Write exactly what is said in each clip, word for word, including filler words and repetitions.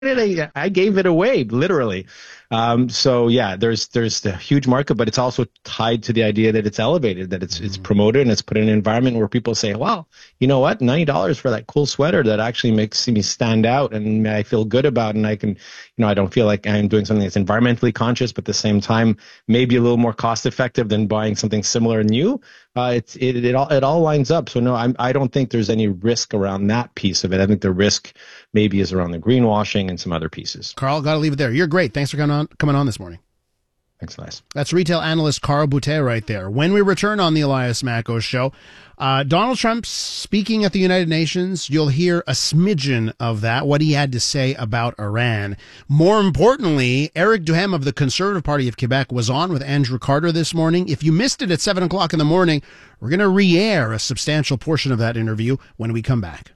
I, I gave it away, literally. Um, so yeah, there's there's the huge market, but it's also tied to the idea that it's elevated, that it's it's promoted, and it's put in an environment where people say, "Wow, you know what? ninety dollars for that cool sweater that actually makes me stand out, and I feel good about, and I can, you know, I don't feel like I'm doing something that's environmentally conscious, but at the same time, maybe a little more cost effective than buying something similar new." Uh, it's it it all it all lines up. So no, I'm I don't think there's any risk around that piece of it. I think the risk maybe is around the greenwashing and some other pieces. Carl, got to leave it there. You're great. Thanks for coming on coming on this morning. Thanks, Elias. That's retail analyst Carl Boutet right there. When we return on the Elias Macko Show, uh, Donald Trump speaking at the United Nations, you'll hear a smidgen of that, what he had to say about Iran. More importantly, Eric Duhem of the Conservative Party of Quebec was on with Andrew Carter this morning. If you missed it at seven o'clock in the morning, we're going to re-air a substantial portion of that interview when we come back.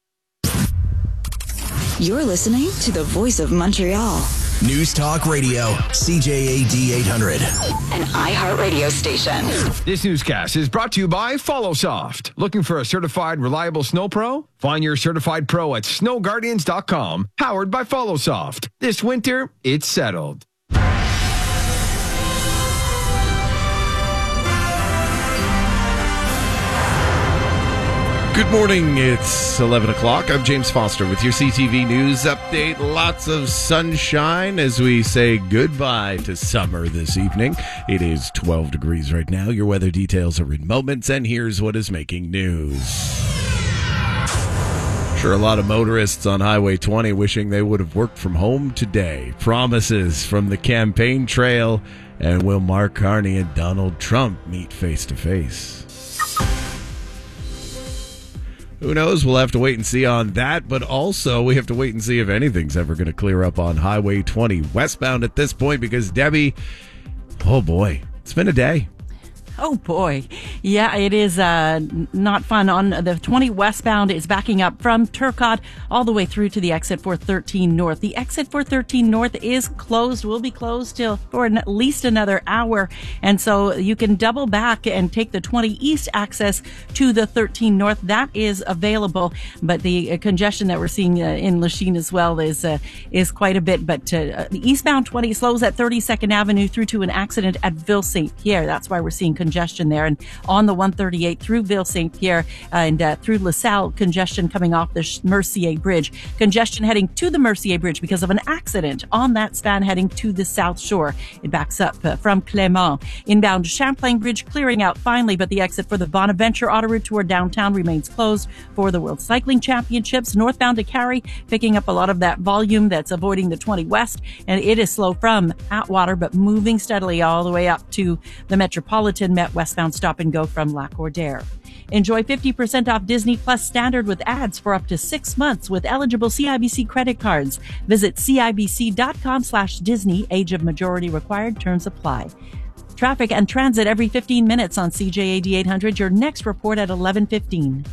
You're listening to the Voice of Montreal. News Talk Radio, C J A D eight hundred. An iHeartRadio station. This newscast is brought to you by FollowSoft. Looking for a certified, reliable snow pro? Find your certified pro at snow guardians dot com. Powered by FollowSoft. This winter, it's settled. Good morning. It's eleven o'clock. I'm James Foster with your C T V News Update. Lots of sunshine as we say goodbye to summer this evening. It is twelve degrees right now. Your weather details are in moments, and here's what is making news. Sure, a lot of motorists on Highway twenty wishing they would have worked from home today. Promises from the campaign trail, and will Mark Carney and Donald Trump meet face to face? Who knows? We'll have to wait and see on that, but also we have to wait and see if anything's ever going to clear up on Highway twenty westbound at this point, because Debbie, oh boy, it's been a day. Oh, boy. Yeah, it is uh, not fun. On the twenty westbound, it's backing up from Turcotte all the way through to the exit four thirteen North. The exit four thirteen North is closed, will be closed till for at least another hour. And so you can double back and take the twenty East access to the thirteen North. That is available. But the uh, congestion that we're seeing uh, in Lachine as well is uh, is quite a bit. But uh, the eastbound twenty slows at thirty-second Avenue through to an accident at Ville Saint Pierre. That's why we're seeing congestion there. And on the one thirty-eight through Ville Saint Pierre and uh, through LaSalle, congestion coming off the Mercier Bridge. Congestion heading to the Mercier Bridge because of an accident on that span heading to the South Shore. It backs up uh, from Clément. Inbound Champlain Bridge clearing out finally, but the exit for the Bonaventure Auto Route toward downtown remains closed for the World Cycling Championships. Northbound to Cary, picking up a lot of that volume that's avoiding the twenty West, and it is slow from Atwater, but moving steadily all the way up to the Metropolitan Met Westbound stop and go from Lac-Cordaire. Enjoy fifty percent off Disney Plus Standard with ads for up to six months with eligible C I B C credit cards. Visit cibc.com slash Disney. Age of majority required. Terms apply. Traffic and transit every fifteen minutes on C J A D eight hundred. Your next report at eleven fifteen.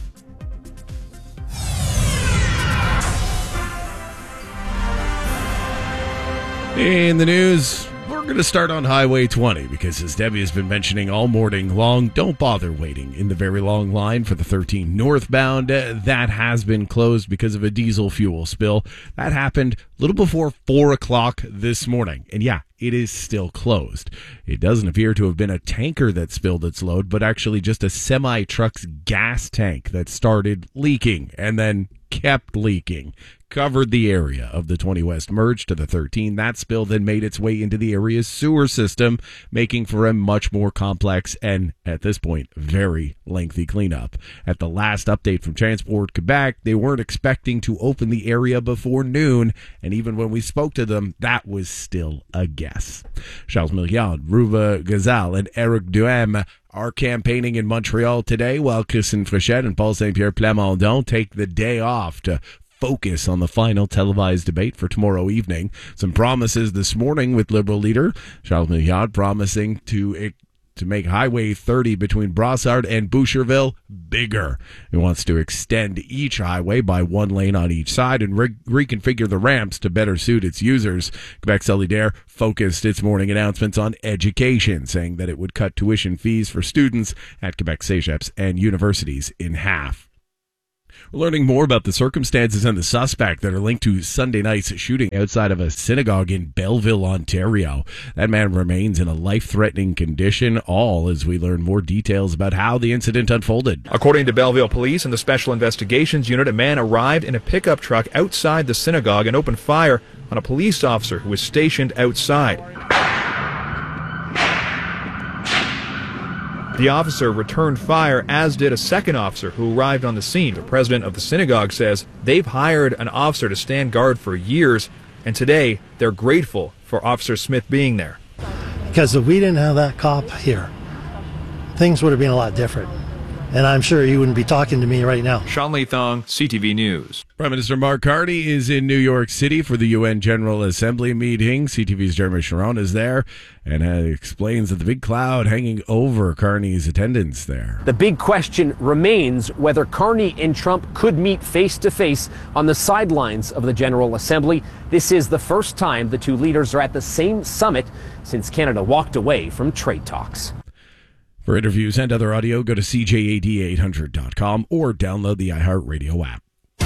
In the news, we're going to start on Highway twenty because, as Debbie has been mentioning all morning long, don't bother waiting in the very long line for the thirteen northbound. Uh, that has been closed because of a diesel fuel spill. That happened a little before four o'clock this morning. And yeah, it is still closed. It doesn't appear to have been a tanker that spilled its load, but actually just a semi-truck's gas tank that started leaking and then kept leaking. Covered the area of the twenty West merge to the thirteen. That spill then made its way into the area's sewer system, making for a much more complex and, at this point, very lengthy cleanup. At the last update from Transport Quebec, they weren't expecting to open the area before noon, and even when we spoke to them, that was still a guess. Charles Milliard, Ruva Gazal, and Eric Duhem are campaigning in Montreal today, while Christine Fréchette and Paul Saint-Pierre Plamondon take the day off to focus on the final televised debate for tomorrow evening. Some promises this morning with Liberal leader Charles Milliard promising to to make Highway thirty between Brossard and Boucherville bigger. He wants to extend each highway by one lane on each side and re- reconfigure the ramps to better suit its users. Quebec Solidaire focused its morning announcements on education, saying that it would cut tuition fees for students at Quebec cégeps and universities in half. We're learning more about the circumstances and the suspect that are linked to Sunday night's shooting outside of a synagogue in Belleville, Ontario. That man remains in a life-threatening condition, all as we learn more details about how the incident unfolded. According to Belleville Police and the Special Investigations Unit, a man arrived in a pickup truck outside the synagogue and opened fire on a police officer who was stationed outside. The officer returned fire, as did a second officer who arrived on the scene. The president of the synagogue says they've hired an officer to stand guard for years, and today they're grateful for Officer Smith being there. Because if we didn't have that cop here, things would have been a lot different. And I'm sure you wouldn't be talking to me right now. Sean Lee Thong, C T V News. Prime Minister Mark Carney is in New York City for the U N General Assembly meeting. C T V's Jeremy Sharon is there and uh, explains that the big cloud hanging over Carney's attendance there. The big question remains whether Carney and Trump could meet face-to-face on the sidelines of the General Assembly. This is the first time the two leaders are at the same summit since Canada walked away from trade talks. For interviews and other audio, go to C J A D eight hundred dot com or download the iHeartRadio app.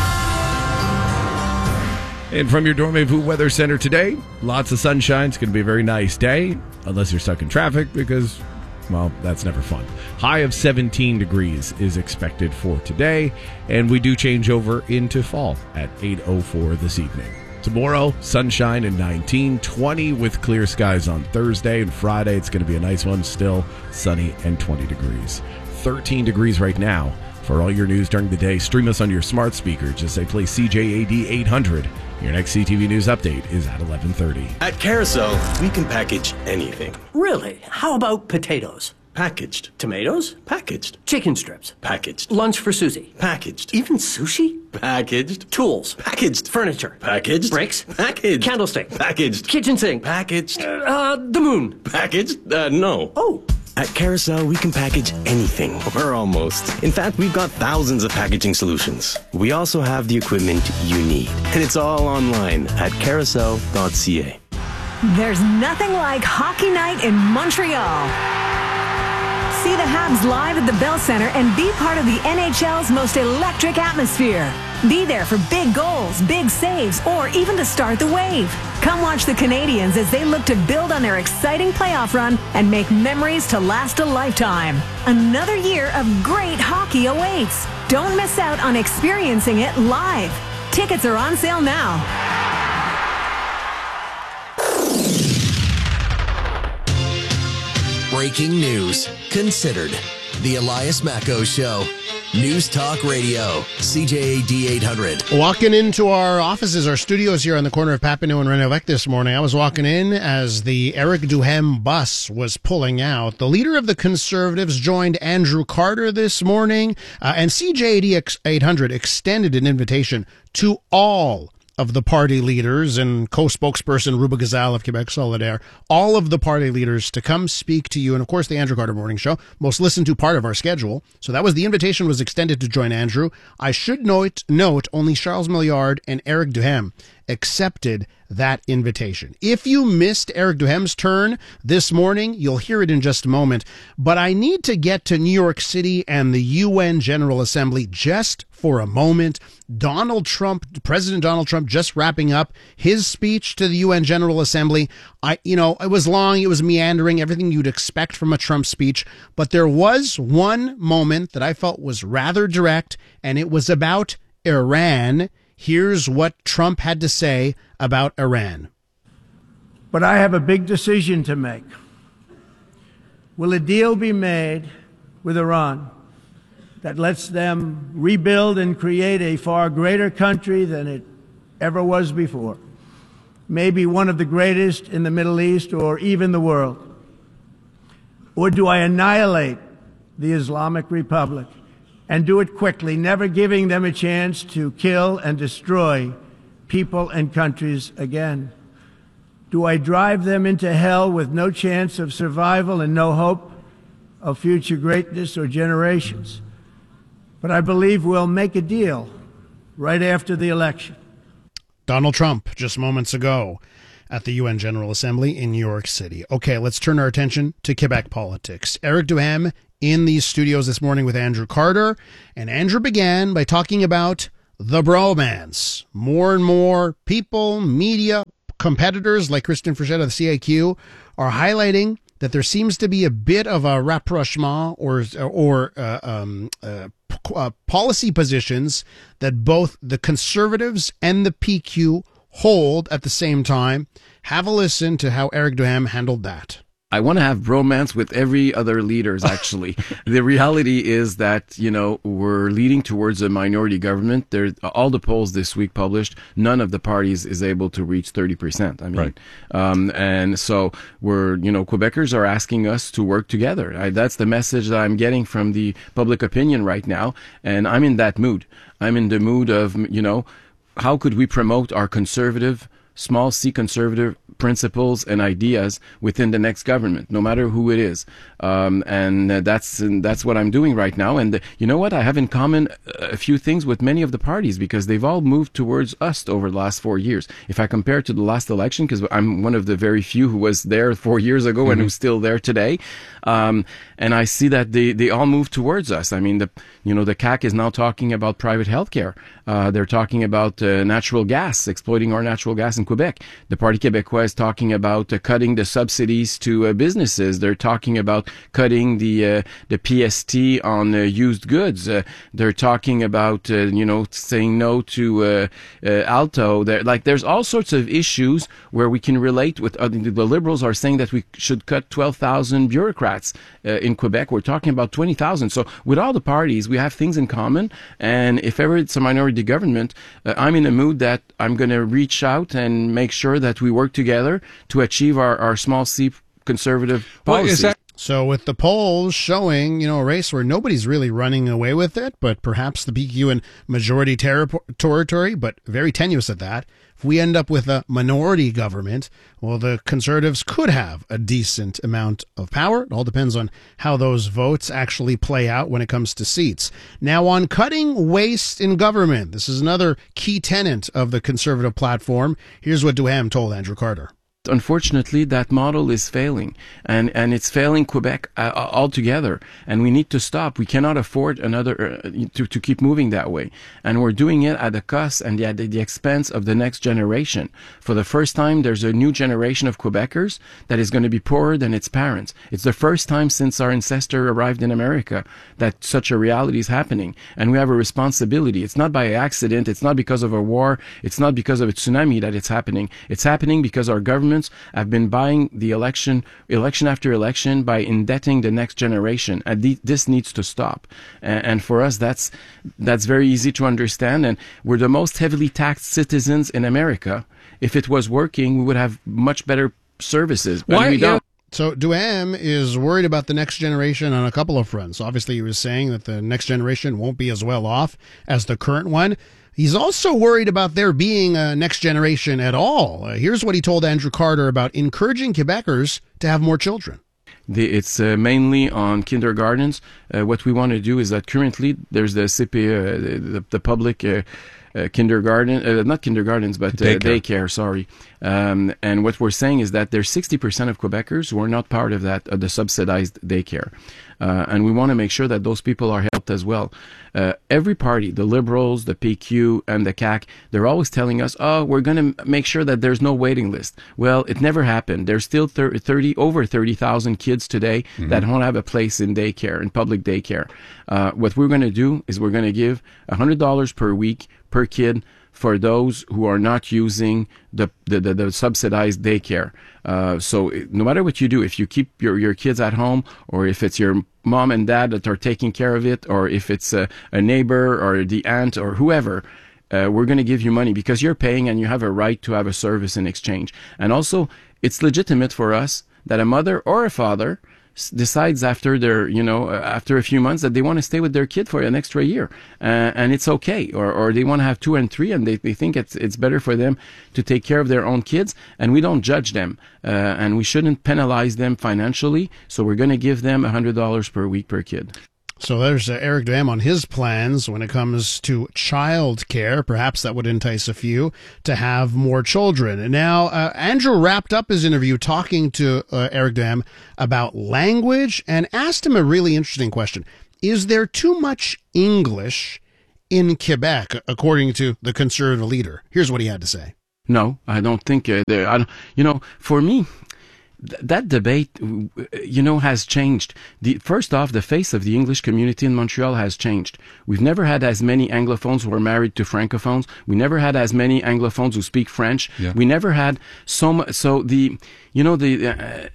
And from your Dormez-vous Weather Center today, lots of sunshine. It's going to be a very nice day, unless you're stuck in traffic because, well, that's never fun. High of seventeen degrees is expected for today, and we do change over into fall at eight oh four this evening. Tomorrow, sunshine and nineteen, twenty with clear skies on Thursday, and Friday it's going to be a nice one, still sunny and twenty degrees. thirteen degrees right now. For all your news during the day, stream us on your smart speaker. Just say play C J A D eight hundred. Your next C T V News update is at eleven thirty. At Carousel, we can package anything. Really? How about potatoes? Packaged. Tomatoes? Packaged. Chicken strips? Packaged. Lunch for Susie? Packaged. Even sushi? Packaged. Tools? Packaged. Furniture? Packaged. Bricks? Packaged. Candlestick? Packaged. Kitchen sink? Packaged. Uh, the moon? Packaged? Uh, no. Oh. At Carousel, we can package anything, or almost. In fact, we've got thousands of packaging solutions. We also have the equipment you need, and it's all online at carousel dot c a. There's nothing like hockey night in Montreal. See the Habs live at the Bell Center and be part of the N H L's most electric atmosphere. Be there for big goals, big saves, or even to start the wave. Come watch the Canadiens as they look to build on their exciting playoff run and make memories to last a lifetime. Another year of great hockey awaits. Don't miss out on experiencing it live. Tickets are on sale now. Breaking news. Considered. The Elias Macco Show. News Talk Radio. C J A D eight hundred. Walking into our offices, our studios here on the corner of Papineau and Renovec this morning, I was walking in as the Eric Duhem bus was pulling out. The leader of the Conservatives joined Andrew Carter this morning, uh, and C J A D eight hundred extended an invitation to all of the party leaders and co-spokesperson Ruba Gazal of Quebec Solidaire, all of the party leaders to come speak to you. And of course, the Andrew Carter Morning Show, most listened to part of our schedule. So that was the invitation was extended to join Andrew. I should note, note only Charles Milliard and Eric Duhem accepted that invitation. If you missed Eric Duhem's turn this morning, you'll hear it in just a moment. But I need to get to New York City and the U N General Assembly just for a moment. Donald Trump, President Donald Trump, just wrapping up his speech to the U N General Assembly. I, you know, it was long, it was meandering, everything you'd expect from a Trump speech. But there was one moment that I felt was rather direct, and it was about Iran. Here's what Trump had to say about Iran. But I have a big decision to make. Will a deal be made with Iran that lets them rebuild and create a far greater country than it ever was before? Maybe one of the greatest in the Middle East or even the world? Or do I annihilate the Islamic Republic and do it quickly, never giving them a chance to kill and destroy people and countries again? Do I drive them into hell with no chance of survival and no hope of future greatness or generations? But I believe we'll make a deal right after the election. Donald Trump, just moments ago at the U N General Assembly in New York City. Okay, let's turn our attention to Quebec politics. Eric Duhem in these studios this morning with Andrew Carter. And Andrew began by talking about the bromance. More and more people, media, competitors like Kristen Frechette of the C I Q are highlighting that there seems to be a bit of a rapprochement or or uh, um, uh, p- uh, policy positions that both the Conservatives and the P Q hold at the same time. Have a listen to how Eric Duhem handled that. I want to have bromance with every other leaders, actually. The reality is that, you know, we're leading towards a minority government. There, all the polls this week published, none of the parties is able to reach thirty percent. I mean, Right. um, and so we're, you know, Quebecers are asking us to work together. I, that's the message that I'm getting from the public opinion right now. And I'm in that mood. I'm in the mood of, you know, how could we promote our conservative, small c conservative principles and ideas within the next government, no matter who it is. Um, and uh, that's and that's what I'm doing right now. And uh, you know what? I have in common a few things with many of the parties because they've all moved towards us over the last four years. If I compare to the last election, because I'm one of the very few who was there four years ago mm-hmm. and who's still there today, um, and I see that they, they all move towards us. I mean, the you know the C A Q is now talking about private healthcare. Uh, they're talking about uh, natural gas, exploiting our natural gas in Quebec. The Parti Québécois is talking about uh, cutting the subsidies to uh, businesses. They're talking about cutting the uh, the P S T on uh, used goods. Uh, they're talking about uh, you know saying no to uh, uh, Alto. They're, like there's all sorts of issues where we can relate with. Uh, the Liberals are saying that we should cut twelve thousand bureaucrats uh, in Quebec. We're talking about twenty thousand. So with all the parties, we have things in common. And if ever it's a minority government, uh, I'm in a mood that I'm going to reach out and make sure that we work together to achieve our, our small C conservative policy. Well, is that- so with the polls showing, you know, a race where nobody's really running away with it, but perhaps the P Q in majority ter- territory, but very tenuous at that. If we end up with a minority government, well, the Conservatives could have a decent amount of power. It all depends on how those votes actually play out when it comes to seats. Now, on cutting waste in government, this is another key tenet of the Conservative platform. Here's what Duhem told Andrew Carter. Unfortunately, that model is failing, and, and it's failing Quebec uh, altogether, and we need to stop. We cannot afford another uh, to to keep moving that way, and we're doing it at the cost and the, at the expense of the next generation. For the first time, there's a new generation of Quebecers that is going to be poorer than its parents. It's the first time since our ancestor arrived in America that such a reality is happening, and we have a responsibility. It's not by accident. It's not because of a war. It's not because of a tsunami that it's happening. It's happening because our government have been buying the election, election after election by indebting the next generation. And th- this needs to stop. And, and for us, that's that's very easy to understand. And we're the most heavily taxed citizens in America. If it was working, we would have much better services. But Why, we don't. So Duhem is worried about the next generation on a couple of fronts. Obviously, he was saying that the next generation won't be as well off as the current one. He's also worried about there being a next generation at all. Uh, here's what he told Andrew Carter about encouraging Quebecers to have more children. The, it's uh, mainly on kindergartens. Uh, what we want to do is that currently there's the C P, uh, the, the public uh, uh, kindergarten, uh, not kindergartens, but uh, daycare. daycare, sorry. Um, and what we're saying is that there's sixty percent of Quebecers who are not part of that, of the subsidized daycare. Uh, and we want to make sure that those people are helped as well. Uh, every party, the Liberals, the P Q, and the C A Q, they're always telling us, oh, we're going to make sure that there's no waiting list. Well, it never happened. There's still thirty, over thirty thousand kids today mm-hmm. that don't have a place in daycare, in public daycare. Uh, what we're going to do is we're going to give one hundred dollars per week per kid for those who are not using the the, the, the subsidized daycare. Uh, so no matter what you do, if you keep your, your kids at home, or if it's your mom and dad that are taking care of it, or if it's a, a neighbor or the aunt or whoever, uh, we're going to give you money because you're paying and you have a right to have a service in exchange. And also, it's legitimate for us that a mother or a father decides after their, you know, uh, after a few months that they want to stay with their kid for an extra year, uh, and it's okay, or or they want to have two and three, and they, they think it's it's better for them to take care of their own kids, and we don't judge them, uh, and we shouldn't penalize them financially, so we're going to give them one hundred dollars per week per kid. So there's uh, Eric Duhem on his plans when it comes to child care. Perhaps that would entice a few to have more children. And now, uh, Andrew wrapped up his interview talking to uh, Eric Duhem about language and asked him a really interesting question. Is there too much English in Quebec, according to the Conservative leader? Here's what he had to say. No, I don't think uh, there. I don't, you know, for me, th- that debate, you know, has changed. The first off, the face of the English community in Montreal has changed. We've never had as many Anglophones who are married to Francophones. We never had as many Anglophones who speak French. Yeah. We never had so much. So the, you know, the. Uh,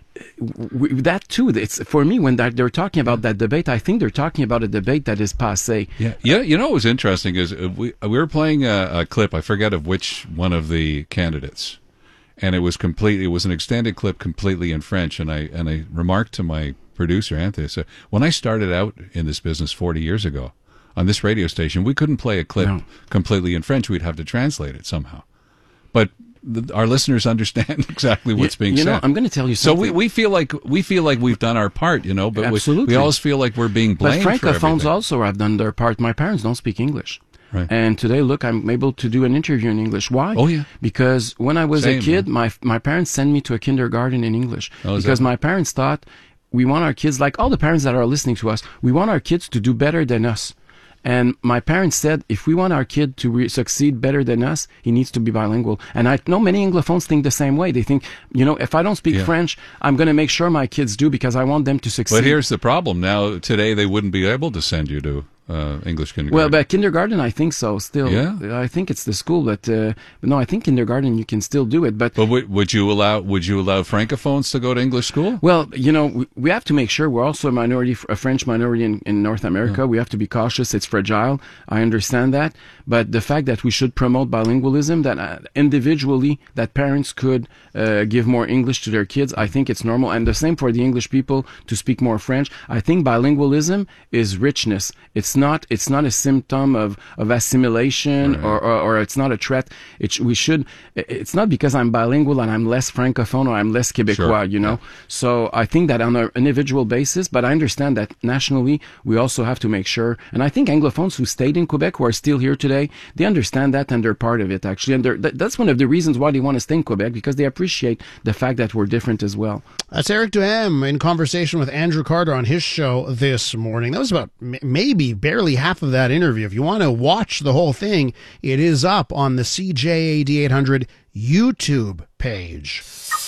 We, that too, it's for me when that, they're talking about that debate, I think they're talking about a debate that is passé. Yeah, yeah. You know what was interesting is uh, we we were playing a, a clip. I forget of which one of the candidates, and it was completely. It was an extended clip, completely in French. And I and I remarked to my producer Anthony, I said, when I started out in this business forty years ago on this radio station, we couldn't play a clip No. completely in French. We'd have to translate it somehow, but. The, our listeners understand exactly what's you, being you said. know, I'm going to tell you so something. we, we feel like we feel like we've done our part, you know, but we, Absolutely. we always feel like we're being blamed But for Francophones everything. also have done their part. My parents don't speak English. Right. And today, look, I'm able to do an interview in English. Why? Oh, yeah. Because when I was Same, a kid, man. my my parents sent me to a kindergarten in English. Oh, is because that- my parents thought we want our kids, like all the parents that are listening to us, we want our kids to do better than us. And my parents said, if we want our kid to re- succeed better than us, he needs to be bilingual. And I know many Anglophones think the same way. They think, you know, if I don't speak Yeah. French, I'm going to make sure my kids do because I want them to succeed. But here's the problem. Now, today, they wouldn't be able to send you to uh, English kindergarten. Well, but kindergarten, I think so. Still, Yeah? I think it's the school, but, uh, but no, I think kindergarten you can still do it. But But would, would you allow would you allow Francophones to go to English school? well, you know, we, we have to make sure we're also a minority, a French minority in, in North America. We have to be cautious. It's fragile. I understand that, but the fact that we should promote bilingualism, that uh, individually that parents could uh, give more English to their kids, I think it's normal. And the same for the English people to speak more French. I think bilingualism is richness. It's not. It's not a symptom of of assimilation, Right. or, or or it's not a threat. It sh- we should. It's not because I'm bilingual and I'm less francophone or I'm less Québécois. Sure. You know. So I think that on an individual basis, but I understand that nationally we also have to make sure. And I think Anglophones who stayed in Quebec, who are still here today, they understand that and they're part of it actually. And they're, that, that's one of the reasons why they want to stay in Quebec, because they appreciate the fact that we're different as well. That's Eric Duhem in conversation with Andrew Carter on his show this morning. That was about m- maybe barely half of that interview. If you want to watch the whole thing, it is up on the C J A D eight hundred YouTube page.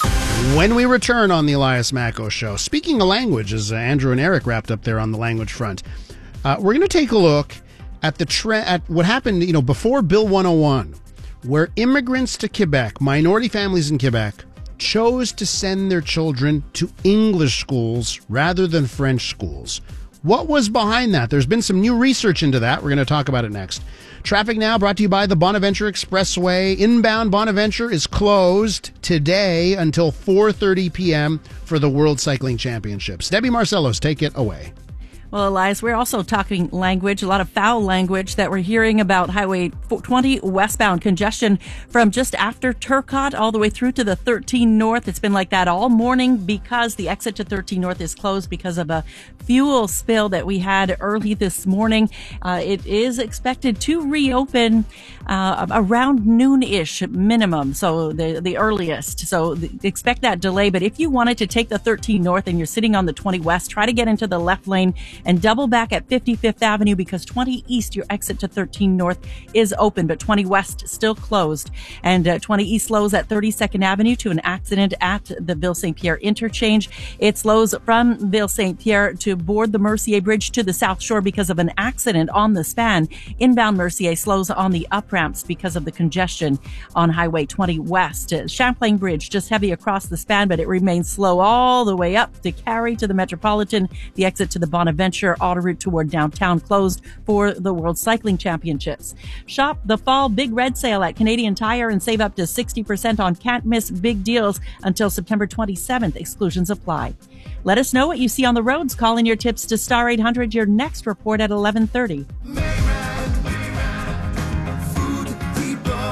When we return on the Elias Macko Show, speaking of language, as Andrew and Eric wrapped up there on the language front, uh, we're going to take a look at the tre- at what happened, you know, before Bill one oh one, where immigrants to Quebec, minority families in Quebec, chose to send their children to English schools rather than French schools. What was behind that? There's been some new research into that. We're going to talk about it next. Traffic Now brought to you by the Bonaventure Expressway. Inbound Bonaventure is closed today until four thirty p.m. for the World Cycling Championships. Debbie Marcellos, take it away. Well, Elias, we're also talking language, a lot of foul language that we're hearing about Highway twenty westbound congestion from just after Turcotte all the way through to the thirteen North. It's been like that all morning because the exit to thirteen North is closed because of a fuel spill that we had early this morning. Uh, it is expected to reopen uh, around noon-ish minimum, so the, the earliest. So th- expect that delay. But if you wanted to take the thirteen North and you're sitting on the twenty West, try to get into the left lane and double back at fifty-fifth Avenue, because twenty East, your exit to thirteen North, is open, but twenty West still closed. And uh, twenty East slows at thirty-second Avenue to an accident at the Ville Saint Pierre interchange. It slows from Ville Saint Pierre to board the Mercier Bridge to the South Shore because of an accident on the span. Inbound Mercier slows on the up ramps because of the congestion on Highway twenty West. Uh, Champlain Bridge just heavy across the span, but it remains slow all the way up to Cary to the Metropolitan. The exit to the Bonaventure auto route toward downtown closed for the World Cycling Championships. Shop the fall Big Red Sale at Canadian Tire and save up to sixty percent on can't miss big deals until September twenty-seventh. Exclusions apply. Let us know what you see on the roads. Call in your tips to Star eight hundred. Your next report at eleven thirty.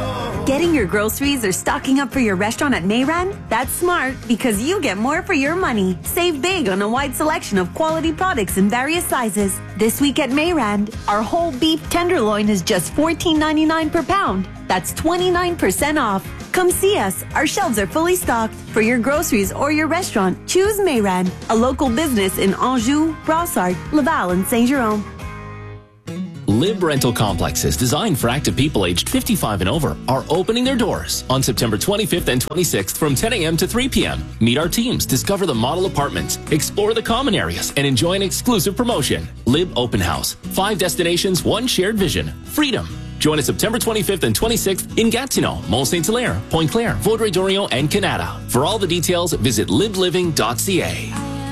Getting your groceries or stocking up for your restaurant at Mayran? That's smart because you get more for your money. Save big on a wide selection of quality products in various sizes. This week at Mayran, our whole beef tenderloin is just fourteen ninety-nine per pound. That's twenty-nine percent off. Come see us. Our shelves are fully stocked. For your groceries or your restaurant, choose Mayran, a local business in Anjou, Brossard, Laval, and Saint-Jérôme. Lib Rental Complexes, designed for active people aged fifty-five and over, are opening their doors on September twenty-fifth and twenty-sixth from ten a.m. to three p.m. Meet our teams, discover the model apartments, explore the common areas, and enjoy an exclusive promotion. Lib Open House. Five destinations, one shared vision. Freedom. Join us September twenty-fifth and twenty-sixth in Gatineau, Mont-Saint-Hilaire, Pointe-Claire, Vaudreuil-Dorion, and Canada. For all the details, visit lib living dot c a.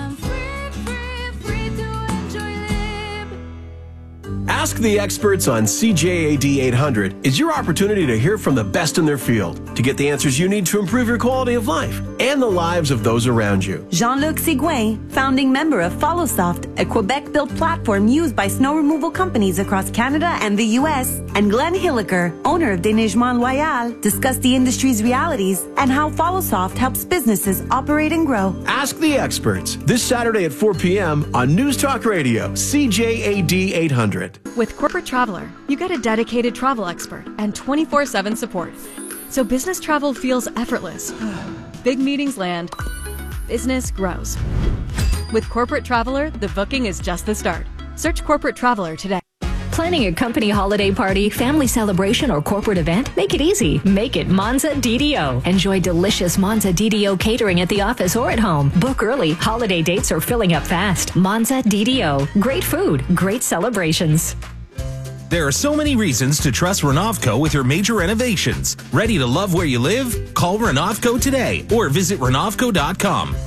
Ask the Experts on C J A D eight hundred is your opportunity to hear from the best in their field, to get the answers you need to improve your quality of life and the lives of those around you. Jean-Luc Sigouin, founding member of FollowSoft, a Quebec-built platform used by snow removal companies across Canada and the U S, and Glenn Hilliker, owner of Déneigement Loyal, discuss the industry's realities and how FollowSoft helps businesses operate and grow. Ask the Experts this Saturday at four p.m. on News Talk Radio, C J A D eight hundred. With Corporate Traveler, you get a dedicated travel expert and twenty-four seven support. So business travel feels effortless. Big meetings land. Business grows. With Corporate Traveler, the booking is just the start. Search Corporate Traveler today. Planning a company holiday party, family celebration, or corporate event? Make it easy. Make it Monza D D O. Enjoy delicious Monza D D O catering at the office or at home. Book early. Holiday dates are filling up fast. Monza D D O. Great food, great celebrations. There are so many reasons to trust Renovco with your major renovations. Ready to love where you live? Call Renovco today or visit Renovco dot com.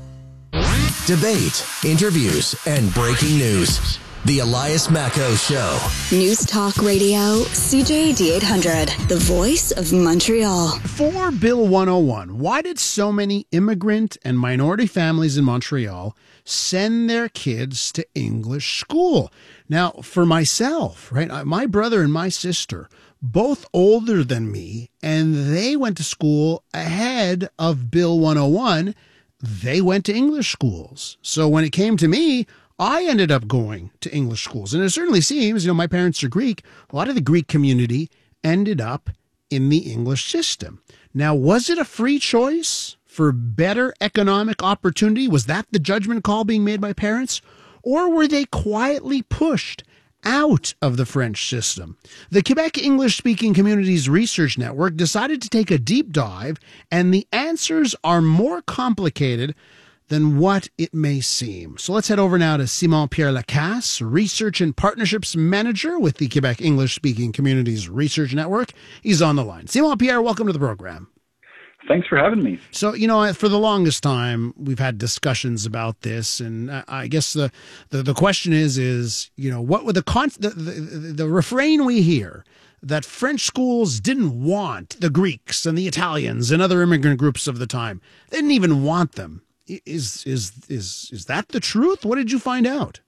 Debate, interviews, and breaking news. The Elias Macco Show. News Talk Radio, C J A D eight hundred, the voice of Montreal. For Bill one oh one, why did so many immigrant and minority families in Montreal send their kids to English school? Now, for myself, right, my brother and my sister, both older than me, and they went to school ahead of Bill one oh one. They went to English schools. So when it came to me, I ended up going to English schools. And it certainly seems, you know, my parents are Greek. A lot of the Greek community ended up in the English system. Now, was it a free choice for better economic opportunity? Was that the judgment call being made by parents? Or were they quietly pushed out of the French system? The Quebec English-speaking communities research network decided to take a deep dive, and the answers are more complicated than what it may seem. So let's head over now to Simon-Pierre Lacasse, Research and Partnerships Manager with the Quebec English-Speaking Communities Research Network. He's on the line. Simon-Pierre, welcome to the program. Thanks for having me. So, you know, for the longest time, we've had discussions about this, and I guess the, the, the question is, is, you know, what would the, con- the, the, the refrain we hear that French schools didn't want the Greeks and the Italians and other immigrant groups of the time. They didn't even want them. Is is is is that the truth? What did you find out?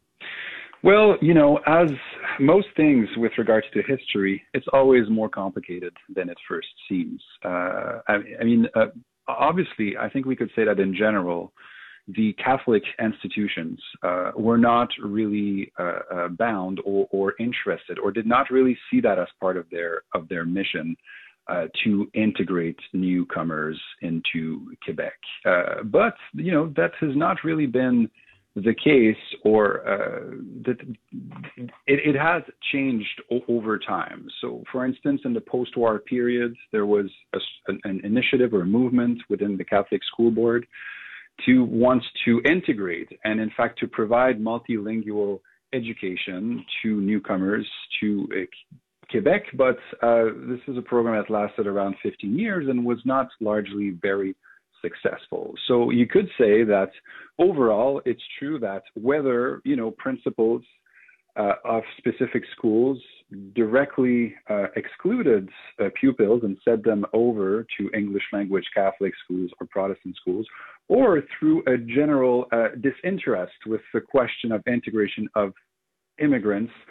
Well, you know, as most things with regards to history, it's always more complicated than it first seems. Uh, I, I mean, uh, obviously, I think we could say that in general, the Catholic institutions uh, were not really uh, uh, bound or, or interested, or did not really see that as part of their of their mission. Uh, to integrate newcomers into Quebec. Uh, but, you know, that has not really been the case, or uh, that it, it has changed o- over time. So, for instance, in the post-war period, there was a, an, an initiative or a movement within the Catholic School Board to want to integrate and, in fact, to provide multilingual education to newcomers to uh, Quebec, but uh, this is a program that lasted around fifteen years and was not largely very successful. So you could say that overall, it's true that whether, you know, principals uh, of specific schools directly uh, excluded uh, pupils and sent them over to English language Catholic schools or Protestant schools, or through a general uh, disinterest with the question of integration of immigrants,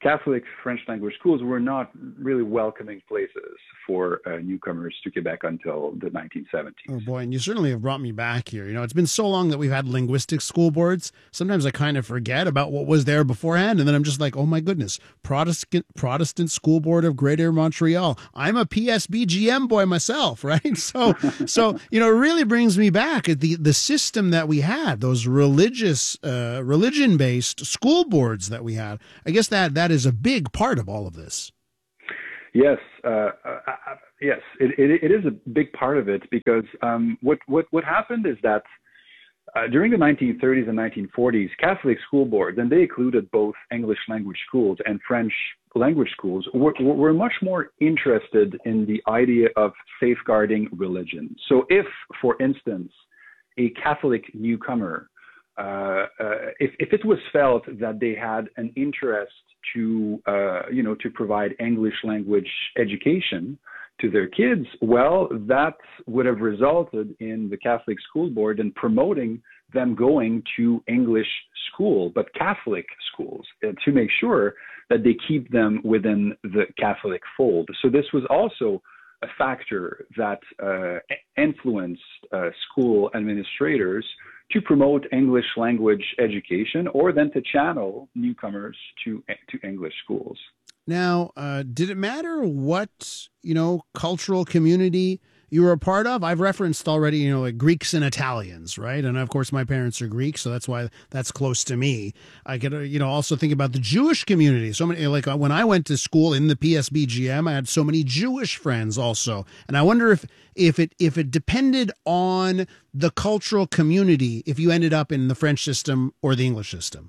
Catholic French language schools were not really welcoming places for uh, newcomers to Quebec until the nineteen seventies. Oh boy, and you certainly have brought me back here. You know, it's been so long that we've had linguistic school boards. Sometimes I kind of forget about what was there beforehand, and then I'm just like, oh my goodness, Protestant Protestant School Board of Greater Montreal. I'm a P S B G M boy myself, right? So, so you know, it really brings me back at the the system that we had, those religious, uh, religion-based school boards that we had. I guess that that is a big part of all of this. Yes, uh, uh, yes, it, it, it is a big part of it because um, what, what, what happened is that uh, during the nineteen thirties and nineteen forties, Catholic school boards, and they included both English language schools and French language schools, were, were much more interested in the idea of safeguarding religion. So if, for instance, a Catholic newcomer, uh, uh, if, if it was felt that they had an interest to, uh, you know, to provide English language education to their kids, well, that would have resulted in the Catholic school board in promoting them going to English school, but Catholic schools, uh, to make sure that they keep them within the Catholic fold. So this was also a factor that uh, influenced uh, school administrators to promote English language education, or then to channel newcomers to to English schools. Now, uh, did it matter what, you know, cultural community you were a part of? I've referenced already, you know, like Greeks and Italians, right? And of course, my parents are Greek, so that's why that's close to me. I could, uh, you know, also think about the Jewish community. So many, like when I went to school in the P S B G M, I had so many Jewish friends also. And I wonder if, if it, if it depended on the cultural community, if you ended up in the French system or the English system.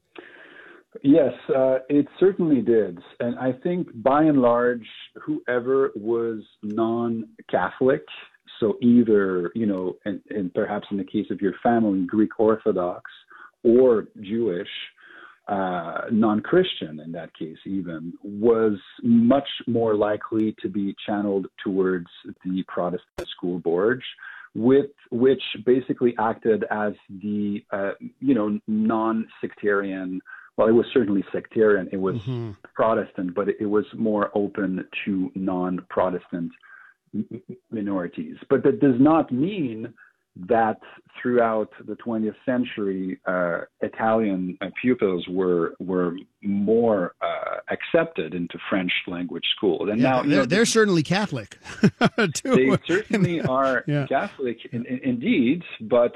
Yes, uh, it certainly did. And I think by and large, whoever was non-Catholic, so either, you know, and, and perhaps in the case of your family, Greek Orthodox or Jewish, uh, non-Christian in that case even, was much more likely to be channeled towards the Protestant school board, with which basically acted as the, uh, you know, non-sectarian. Well, it was certainly sectarian. It was mm-hmm. Protestant, but it was more open to non-Protestant minorities. But that does not mean that throughout the twentieth century, uh, Italian uh, pupils were were more uh, accepted into French language schools. And yeah, now they're, you know, they're certainly Catholic. too. They certainly are yeah. Catholic, in, in, indeed. But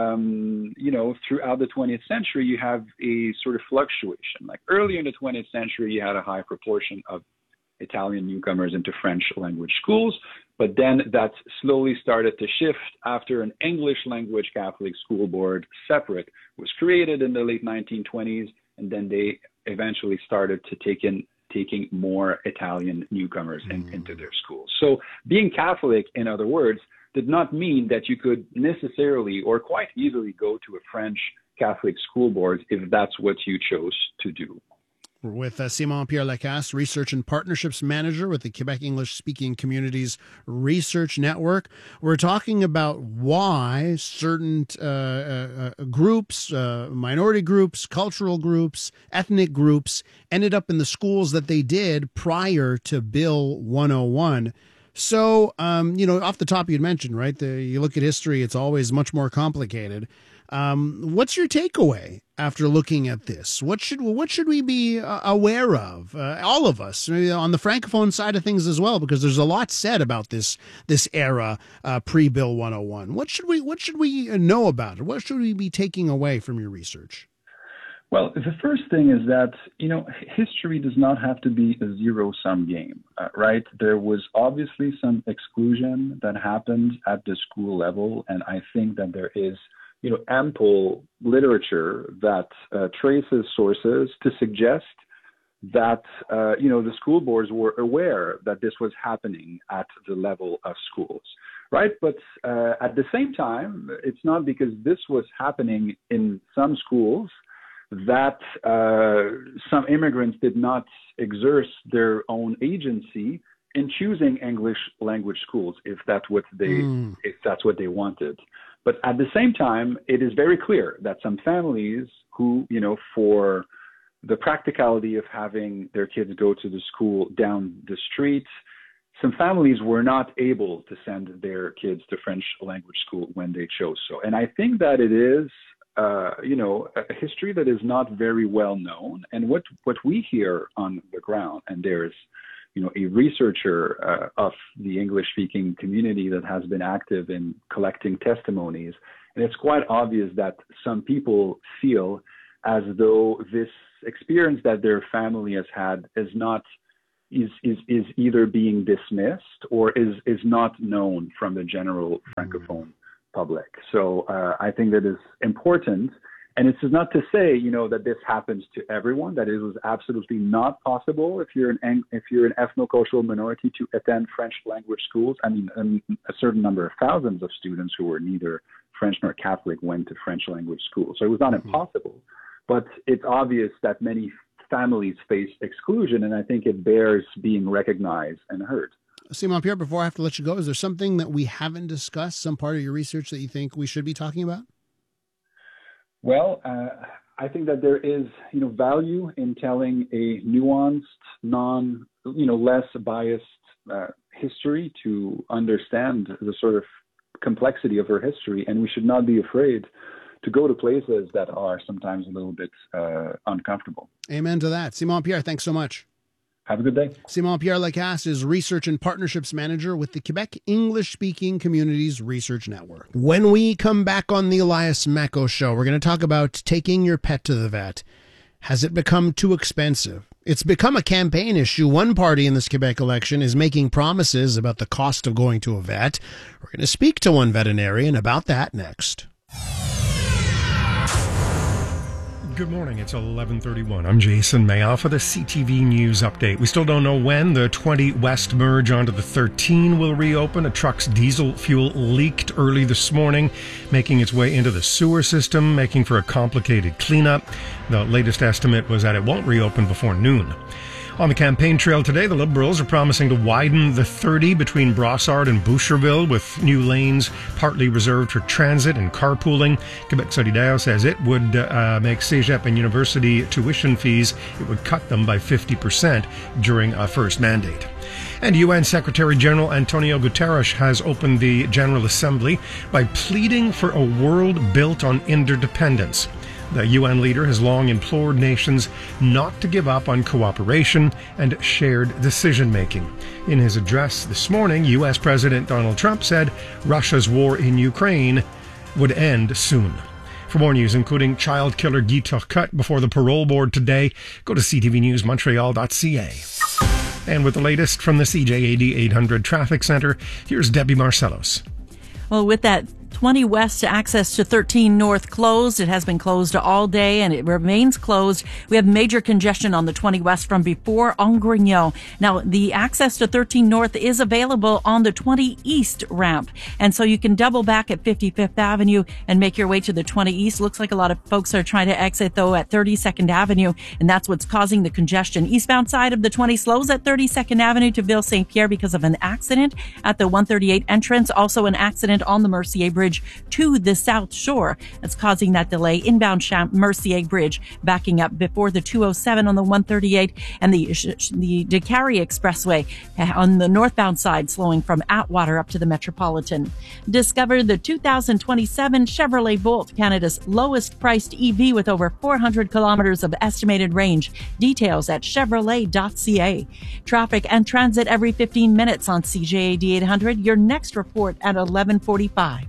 um, you know, throughout the twentieth century, you have a sort of fluctuation. Like earlier in the twentieth century, you had a high proportion of Italian newcomers into French language schools, but then that slowly started to shift after an English language Catholic school board separate was created in the late nineteen twenties, and then they eventually started to take in taking more Italian newcomers in, mm. into their schools. So being Catholic, in other words, did not mean that you could necessarily or quite easily go to a French Catholic school board if that's what you chose to do. We're with uh, Simon Pierre Lacasse, Research and Partnerships Manager with the Quebec English-Speaking Communities Research Network. We're talking about why certain uh, uh, groups, uh, minority groups, cultural groups, ethnic groups ended up in the schools that they did prior to Bill one oh one. So, um, you know, off the top you'd mentioned, right, the, you look at history, it's always much more complicated. Um, what's your takeaway after looking at this? What should what should we be uh, aware of? Uh, all of us, maybe on the Francophone side of things as well, because there's a lot said about this this era uh, pre-Bill one oh one. What should we what should we know about it? What should we be taking away from your research? Well, the first thing is that, you know, history does not have to be a zero-sum game, uh, right? There was obviously some exclusion that happened at the school level, and I think that there is, you know, ample literature that uh, traces sources to suggest that, uh, you know, the school boards were aware that this was happening at the level of schools, right? But uh, at the same time, it's not because this was happening in some schools that uh, some immigrants did not exert their own agency in choosing English language schools, if that's what they mm. if that's what they wanted. But at the same time, it is very clear that some families who, you know, for the practicality of having their kids go to the school down the street. Some families were not able to send their kids to French language school when they chose so. And I think that it is, uh, you know, a history that is not very well known. And what, what we hear on the ground, and there's, you know, a researcher uh, of the English-speaking community that has been active in collecting testimonies, and it's quite obvious that some people feel as though this experience that their family has had is not is is is either being dismissed or is is not known from the general francophone public. So uh, I think that is important, and this is not to say, you know, that this happens to everyone. That it was absolutely not possible if you're an if you're an ethnocultural minority to attend French language schools. I mean, a certain number of thousands of students who were neither French nor Catholic went to French language schools. So it was not impossible, but it's obvious that many families face exclusion, and I think it bears being recognized and heard. Simon Pierre, before I have to let you go, is there something that we haven't discussed, some part of your research that you think we should be talking about? Well, uh, I think that there is, you know, value in telling a nuanced, non, you know, less biased uh, history to understand the sort of complexity of her history, and we should not be afraid to go to places that are sometimes a little bit uh, uncomfortable. Amen to that. Simon Pierre, thanks so much. Have a good day. Simon Pierre Lacasse is Research and Partnerships Manager with the Quebec English-Speaking Communities Research Network. When we come back on the Elias Mako Show, we're going to talk about taking your pet to the vet. Has it become too expensive? It's become a campaign issue. One party in this Quebec election is making promises about the cost of going to a vet. We're going to speak to one veterinarian about that next. Good morning. It's eleven thirty-one. I'm Jason Mayoff for the C T V News Update. We still don't know when the twenty West merge onto the thirteen will reopen. A truck's diesel fuel leaked early this morning, making its way into the sewer system, making for a complicated cleanup. The latest estimate was that it won't reopen before noon. On the campaign trail today, the Liberals are promising to widen the thirty between Brossard and Boucherville with new lanes partly reserved for transit and carpooling. Quebec Solidaire says it would uh, make Cégep and university tuition fees, it would cut them by fifty percent during a first mandate. And U N Secretary General Antonio Guterres has opened the General Assembly by pleading for a world built on interdependence. The U N leader has long implored nations not to give up on cooperation and shared decision-making. In his address this morning, U S President Donald Trump said Russia's war in Ukraine would end soon. For more news, including child killer Guy Turcotte before the parole board today, go to c t v news montreal dot c a. And with the latest from the C J A D eight hundred Traffic Center, here's Debbie Marcellos. Well, with that twenty West access to thirteen North closed. It has been closed all day and it remains closed. We have major congestion on the twenty West from before Angrignon. Now, the access to thirteen North is available on the twenty East ramp. And so you can double back at fifty-fifth Avenue and make your way to the twenty East. Looks like a lot of folks are trying to exit, though, at thirty-second Avenue, and that's what's causing the congestion. Eastbound side of the twenty slows at thirty-second Avenue to Ville Saint Pierre because of an accident at the one thirty-eight entrance. Also an accident on the Mercier Bridge to the South Shore. That's causing that delay. Inbound Champ Mercier Bridge backing up before the two oh seven on the one thirty-eight, and the the Décarie Expressway on the northbound side slowing from Atwater up to the Metropolitan. Discover the two thousand twenty-seven Chevrolet Bolt, Canada's lowest priced E V with over four hundred kilometers of estimated range. Details at chevrolet dot c a. Traffic and transit every fifteen minutes on C J A D eight hundred. Your next report at eleven forty-five.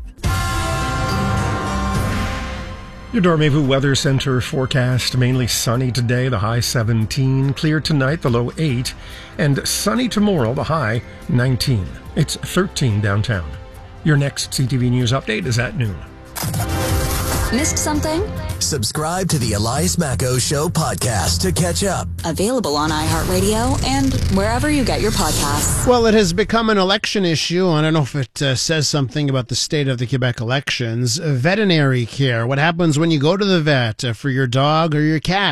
Your Dormez-vous Weather Center forecast: mainly sunny today, the high seventeen. Clear tonight, the low eight. And sunny tomorrow, the high nineteen. It's thirteen downtown. Your next C T V News update is at noon. Missed something? Subscribe to the Elias Mako Show podcast to catch up. Available on iHeartRadio and wherever you get your podcasts. Well, it has become an election issue. I don't know if it uh, says something about the state of the Quebec elections. Veterinary care. What happens when you go to the vet uh, for your dog or your cat?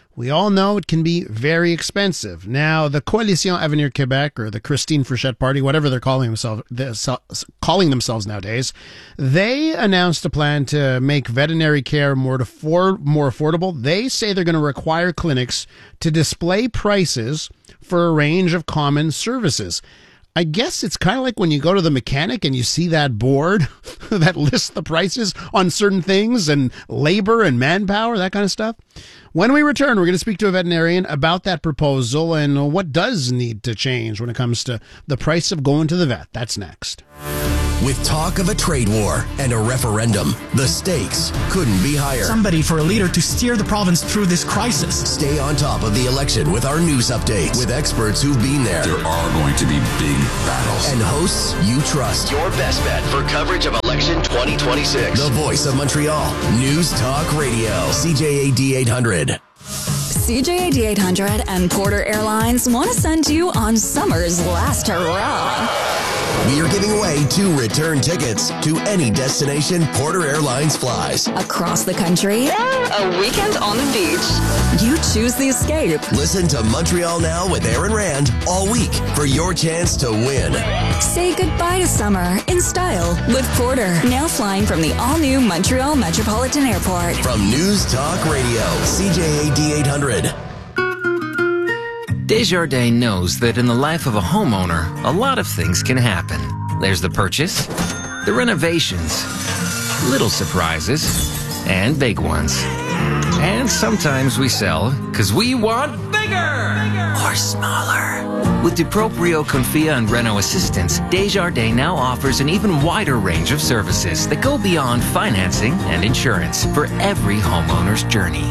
we all know it can be very expensive. Now, the Coalition Avenir Québec, or the Christine Fréchette Party, whatever they're calling themselves, calling themselves nowadays, they announced a plan to make veterinary care more, to for, more affordable. They say they're going to require clinics to display prices for a range of common services. I guess it's kind of like when you go to the mechanic and you see that board that lists the prices on certain things and labor and manpower, that kind of stuff. When we return, we're going to speak to a veterinarian about that proposal and what does need to change when it comes to the price of going to the vet. That's next. With talk of a trade war and a referendum, the stakes couldn't be higher. Somebody for a leader to steer the province through this crisis. Stay on top of the election with our news updates with experts who've been there. There are going to be big battles. And hosts you trust. Your best bet for coverage of election twenty twenty-six. The voice of Montreal. News Talk Radio. C J A D eight hundred. C J A D eight hundred and Porter Airlines want to send you on summer's last hurrah. We are giving away two return tickets to any destination Porter Airlines flies. Across the country, a weekend on the beach. You choose the escape. Listen to Montreal Now with Aaron Rand all week for your chance to win. Say goodbye to summer in style with Porter. Now flying from the all-new Montreal Metropolitan Airport. From News Talk Radio, C J A D eight hundred. Desjardins knows that in the life of a homeowner, a lot of things can happen. There's the purchase, the renovations, little surprises, and big ones. And sometimes we sell because we want bigger, bigger or smaller. With DuProprio, Confia, and Reno Assistance, Desjardins now offers an even wider range of services that go beyond financing and insurance for every homeowner's journey.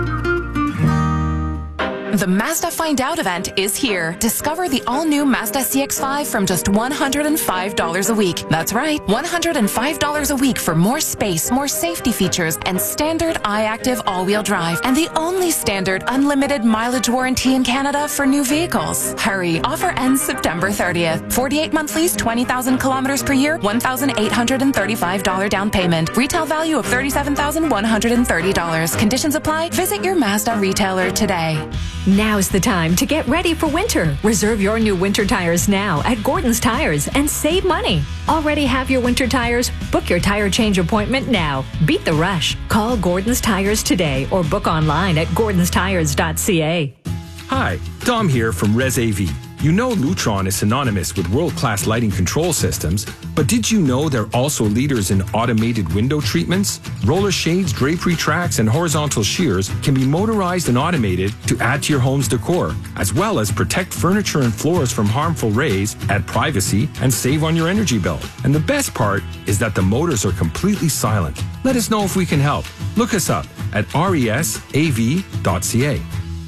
The Mazda Find Out event is here. Discover the all-new Mazda C X five from just one hundred five dollars a week. That's right, one hundred five dollars a week for more space, more safety features, and standard iActive all-wheel drive. And the only standard unlimited mileage warranty in Canada for new vehicles. Hurry, offer ends September thirtieth. forty-eight month lease, twenty thousand kilometers per year, one thousand eight hundred thirty-five dollars down payment. Retail value of thirty-seven thousand one hundred thirty dollars. Conditions apply. Visit your Mazda retailer today. Now's the time to get ready for winter. Reserve your new winter tires now at Gordon's Tires and save money. Already have your winter tires? Book your tire change appointment now. Beat the rush. Call Gordon's Tires today or book online at gordons tires dot c a. Hi, Dom here from Res A V. You know Lutron is synonymous with world-class lighting control systems, but did you know they're also leaders in automated window treatments? Roller shades, drapery tracks, and horizontal shears can be motorized and automated to add to your home's decor, as well as protect furniture and floors from harmful rays, add privacy, and save on your energy bill. And the best part is that the motors are completely silent. Let us know if we can help. Look us up at res a v dot c a.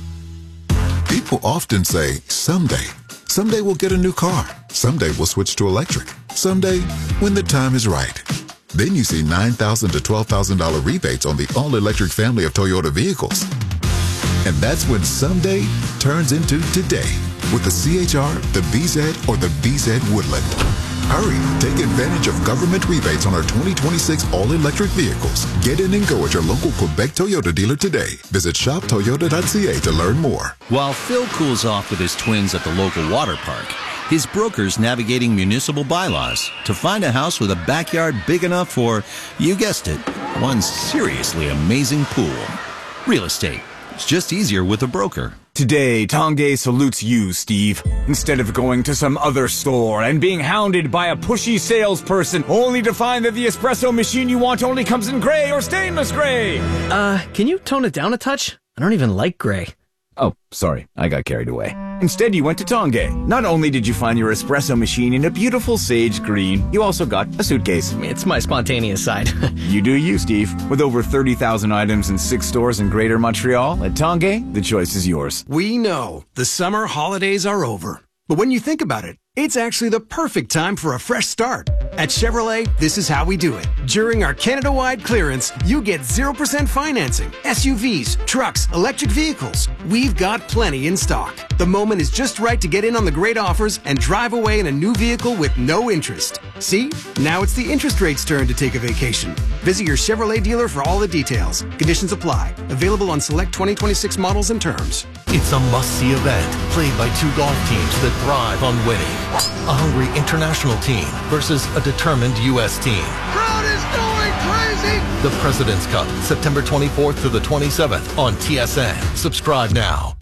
People often say, someday. Someday we'll get a new car. Someday we'll switch to electric. Someday, when the time is right. Then you see nine thousand dollars to twelve thousand dollars rebates on the all-electric family of Toyota vehicles. And that's when someday turns into today with the C H R, the B Z, or the B Z Woodland. Hurry, take advantage of government rebates on our twenty twenty-six all-electric vehicles. Get in and go at your local Quebec Toyota dealer today. Visit shop toyota dot c a to learn more. While Phil cools off with his twins at the local water park, his broker's navigating municipal bylaws to find a house with a backyard big enough for, you guessed it, one seriously amazing pool. Real estate. It's just easier with a broker. Today, Tanguay salutes you, Steve. Instead of going to some other store and being hounded by a pushy salesperson only to find that the espresso machine you want only comes in gray or stainless gray. Uh, can you tone it down a touch? I don't even like gray. Oh, sorry. I got carried away. Instead, you went to Tanguay. Not only did you find your espresso machine in a beautiful sage green, you also got a suitcase. It's my spontaneous side. You do you, Steve. With over thirty thousand items in six stores in Greater Montreal, at Tanguay, the choice is yours. We know the summer holidays are over. But when you think about it, It's actually the perfect time for a fresh start. At Chevrolet, this is how we do it. During our Canada-wide clearance, you get zero percent financing, S U Vs, trucks, electric vehicles. We've got plenty in stock. The moment is just right to get in on the great offers and drive away in a new vehicle with no interest. See? Now it's the interest rate's turn to take a vacation. Visit your Chevrolet dealer for all the details. Conditions apply. Available on select twenty twenty-six models and terms. It's a must-see event played by two golf teams that thrive on winning. A hungry international team versus a determined U S team. Crowd is going crazy! The President's Cup, September twenty-fourth to the twenty-seventh on T S N. Subscribe now.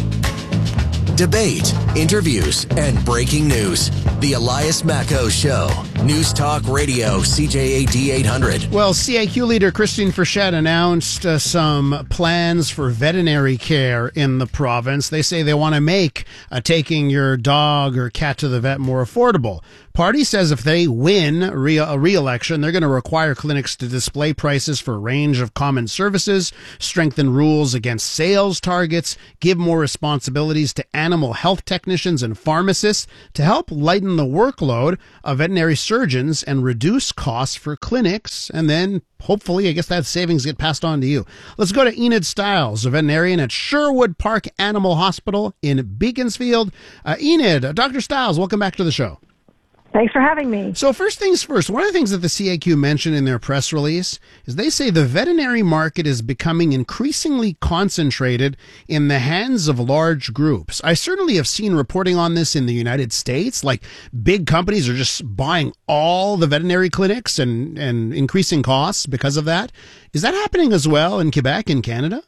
Debate, interviews, and breaking news. The Elias Macco Show. News Talk Radio, C J A D eight hundred. Well, C A Q leader Christine Frechette announced uh, some plans for veterinary care in the province. They say they want to make uh, taking your dog or cat to the vet more affordable. Party says if they win re- a re-election, they're going to require clinics to display prices for a range of common services, strengthen rules against sales targets, give more responsibilities to animal health technicians and pharmacists to help lighten the workload of veterinary surgeons and reduce costs for clinics. And then hopefully, I guess that savings get passed on to you. Let's go to Enid Stiles, a veterinarian at Sherwood Park Animal Hospital in Beaconsfield. Uh, Enid, Doctor Stiles, welcome back to the show. Thanks for having me. So first things first, one of the things that the C A Q mentioned in their press release is they say the veterinary market is becoming increasingly concentrated in the hands of large groups. I certainly have seen reporting on this in the United States, like big companies are just buying all the veterinary clinics and, and increasing costs because of that. Is that happening as well in Quebec and Canada?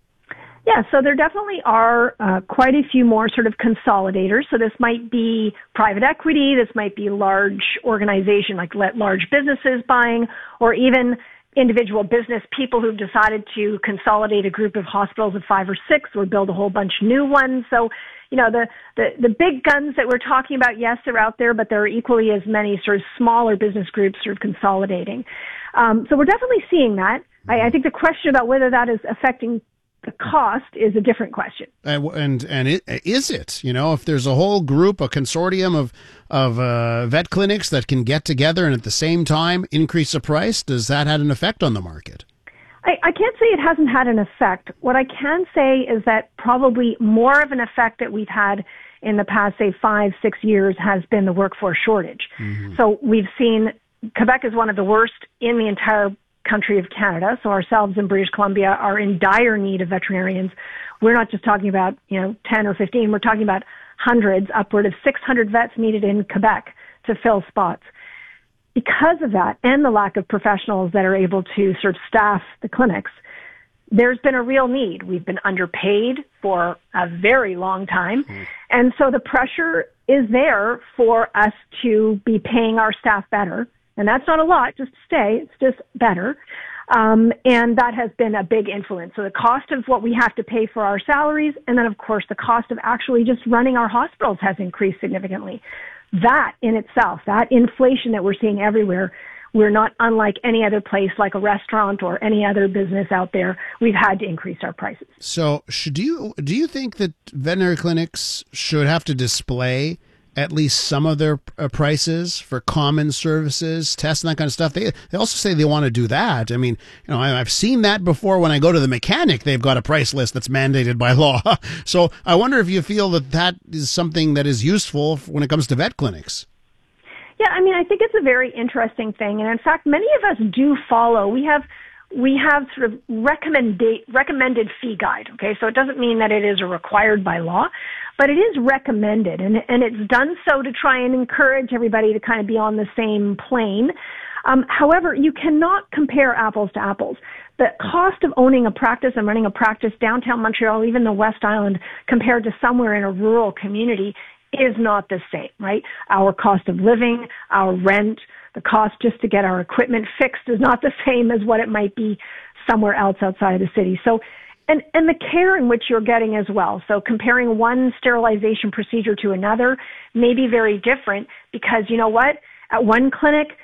Yeah, so there definitely are uh, quite a few more sort of consolidators. So this might be private equity, this might be large organization like large businesses buying, or even individual business people who've decided to consolidate a group of hospitals of five or six or build a whole bunch of new ones. So, you know, the, the, the big guns that we're talking about, yes, they're out there, but there are equally as many sort of smaller business groups sort of consolidating. Um, so we're definitely seeing that. I, I think the question about whether that is affecting the cost is a different question. Uh, and and it, is it? You know, if there's a whole group, a consortium of of uh, vet clinics that can get together and at the same time increase the price, does that have an effect on the market? I, I can't say it hasn't had an effect. What I can say is that probably more of an effect that we've had in the past, say, five, six years has been the workforce shortage. Mm-hmm. So we've seen Quebec is one of the worst in the entire country of Canada. So ourselves in British Columbia are in dire need of veterinarians. We're not just talking about, you know, ten or fifteen. We're talking about hundreds, upward of six hundred vets needed in Quebec to fill spots. Because of that and the lack of professionals that are able to sort of staff the clinics, there's been a real need. We've been underpaid for a very long time. Mm. And so the pressure is there for us to be paying our staff better. And that's not a lot, just to stay. It's just better. Um, and that has been a big influence. So the cost of what we have to pay for our salaries, and then, of course, the cost of actually just running our hospitals has increased significantly. That in itself, that inflation that we're seeing everywhere, we're not unlike any other place, like a restaurant or any other business out there. We've had to increase our prices. So should you, do you think that veterinary clinics should have to display at least some of their uh, prices for common services, tests, and that kind of stuff? They they also say they want to do that. I mean, you know, I, I've seen that before when I go to the mechanic. They've got a price list that's mandated by law. So I wonder if you feel that that is something that is useful when it comes to vet clinics. Yeah, I mean, I think it's a very interesting thing. And in fact, many of us do follow. We have we have sort of recommended recommended fee guide. Okay, so it doesn't mean that it is required by law, but it is recommended, and and it's done so to try and encourage everybody to kind of be on the same plane. Um, however, you cannot compare apples to apples. The cost of owning a practice and running a practice downtown Montreal, even the West Island, compared to somewhere in a rural community, is not the same, right? Our cost of living, our rent, the cost just to get our equipment fixed is not the same as what it might be somewhere else outside of the city. So, and, and the care in which you're getting as well. So comparing one sterilization procedure to another may be very different because, you know what? At one clinic,